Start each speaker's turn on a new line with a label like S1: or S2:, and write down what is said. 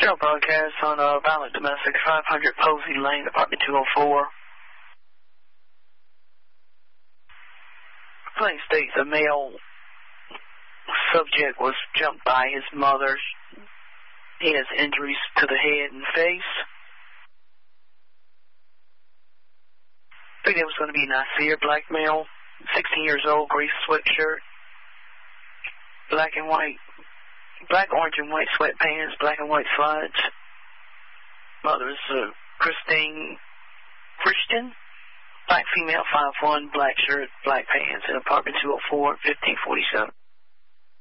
S1: General broadcast on violent domestic, 500 Posey Lane, apartment 204. Plain states a male subject was jumped by his mother. He has injuries to the head and face. Victim was going to be Nasir, black male, 16 years old, gray sweatshirt, black, orange, and white sweatpants, black and white slides. Mother is Christine Christian, black female, 5'1", black shirt, black pants, in apartment 204, 1547.